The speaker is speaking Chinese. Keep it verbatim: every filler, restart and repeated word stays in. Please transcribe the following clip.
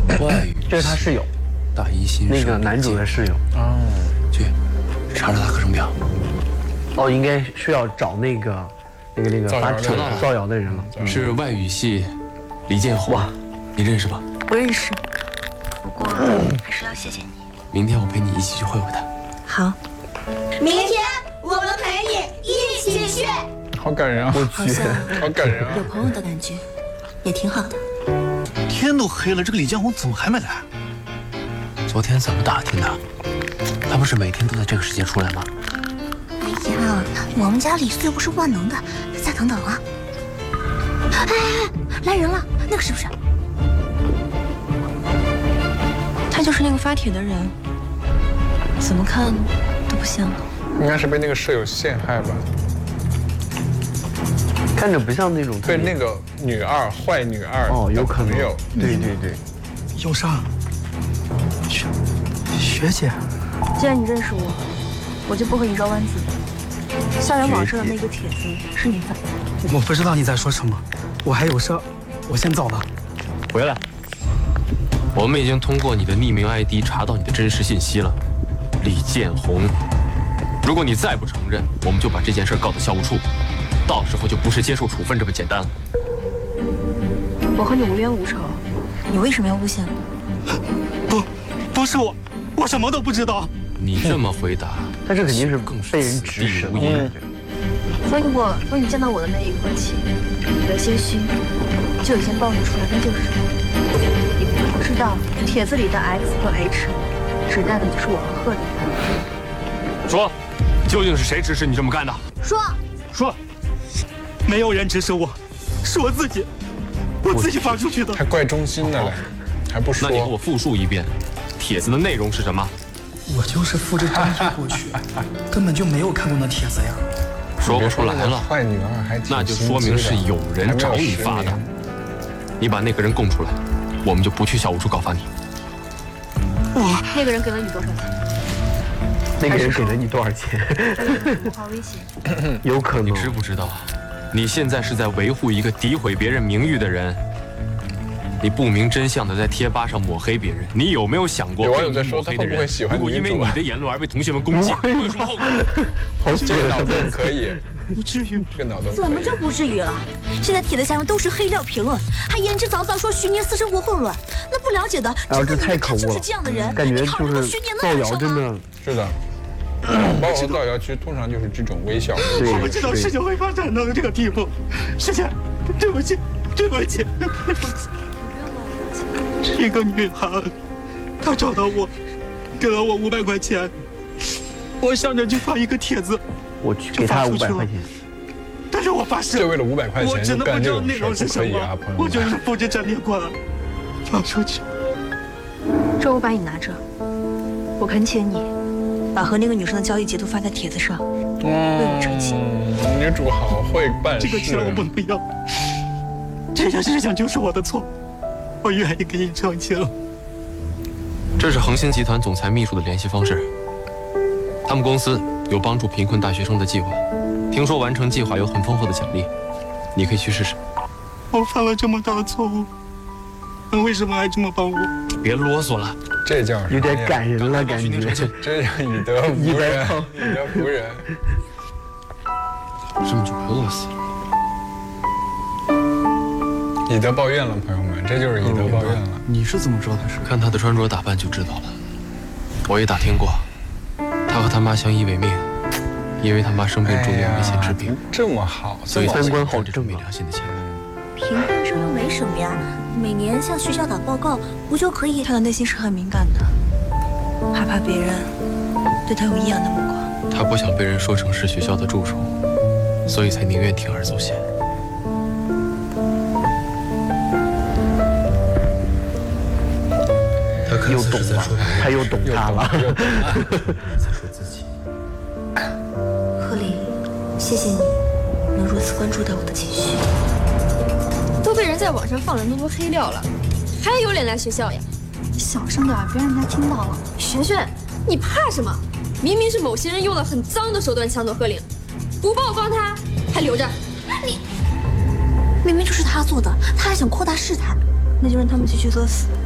外语， 这是他室友， 大一新那个男主的室友。 哦，去查查他课程表。 哦，应该是要找那个那个那个发起造谣的人了， 是外语系李建宏，你认识吧？ 不认识，不过还是要谢谢你。 明天我陪你一起去会会他。 好， 明天我们陪你一起去。 好感人啊！ 我去， 好感人啊！ 有朋友的感觉，也挺好的。 天都黑了，这个李建宏怎么还没来？ 昨天怎么打听的？他不是每天都在这个时间出来吗？ 哎呀，我们家李素又不是万能的，再等等啊！哎哎哎，来人了，那个是不是？他就是那个发帖的人，怎么看都不像。 应该是被那个舍友陷害吧？ 看着不像那种被那个女二坏女二哦，有可能有。 对对对， 有啥？学学姐， 既然你认识我，我就不和你绕弯子。校园网上的那个帖子是你发的？ 我不知道你在说什么，我还有事，我先走了。 回来。我们已经通过你的匿名 I D 查到你的真实信息了，李建宏。如果你再不承认，我们就把这件事告到校务处，到时候就不是接受处分这么简单了。 我和你无冤无仇，你为什么要诬陷我？ 不，不是我，我什么都不知道。 你这么回答， 但这肯定是被人指使的。 嗯。 所以我从你见到我的那一刻起，你的心虚就已经暴露出来，那就是什么？你不知道帖子里的 X 和 H 指代的就是我和贺林。 说，究竟是谁指使你这么干的？ 说， 说，没有人指使我，是我自己，我自己发出去的。 还怪忠心的嘞，还不说。 那你和我复述一遍，帖子的内容是什么？ 我就是复制粘贴过去，根本就没有看过那帖子呀。 说不出来了， 坏女儿还那就说明是有人找你发的。你把那个人供出来，我们就不去校务处告发你。 我那个人给了你多少钱？ 那个人给了你多少钱？ 不发威胁？ 有可能。 你知不知道，你现在是在维护一个诋毁别人名誉的人？你不明真相的在贴吧上抹黑别人，你有没有想过？ 有网友在说他会不会喜欢如果因为你的言论而被同学们攻击，会有什么后果？ 好， 这个脑洞可以， 不至于。 这个脑洞怎么就不至于了？现在帖子下面都是黑料评论，还言之凿凿说徐宁私生活混乱。那不了解的， 哎呦，这太可恶了！ 就是这样的人， 感觉就是造谣，真的是的。网络造谣其实通常就是这种微笑。 我不知道事情会发展到这个地步，师姐，对不起，对不起，对不起。一个女孩，她找到我，给了我五百块钱，我想着去发一个帖子， 我去给她五百块钱， 但是我发誓， 就为了五百块钱， 我真的不知道内容是什么， 啊、 我就是复制粘贴过来，发出去。 这五百你拿着，我恳请你，把和那个女生的交易截图发在帖子上，为我澄清。 女主好会办事， 这个钱我不能要，这件事情就是我的错。我愿意给你澄清。 这是恒星集团总裁秘书的联系方式。他们公司有帮助贫困大学生的计划，听说完成计划有很丰厚的奖励，你可以去试试。 我犯了这么大的错误，那为什么还这么帮我？ 别啰嗦了， 这叫有点感人了，感觉。 这叫以德服人，以德服人。 这么久快饿死了。 以德报怨了，朋友们，这就是以德报怨了。 你是怎么知道他是？ 看他的穿着打扮就知道了。我也打听过，他和他妈相依为命，因为他妈生病住院危险治病， 这么好， 所以才三观好这种没良心的钱。 贫困生又没什么呀，每年向学校打报告不就可以？他的内心是很敏感的，害怕别人对他有异样的目光。 他不想被人说成是学校的蛀虫，所以才宁愿铤而走险。 又懂了，他又懂他了。 在说自己。 贺林，谢谢你能如此关注到我的情绪。 都被人在网上放了那么多黑料了，还有脸来学校呀？ 小声点，别让人家听到了。 璇璇，你怕什么？明明是某些人用了很脏的手段抢走贺林，不曝光他还留着。 你明明就是他做的，他还想扩大事态，那就让他们继续作死。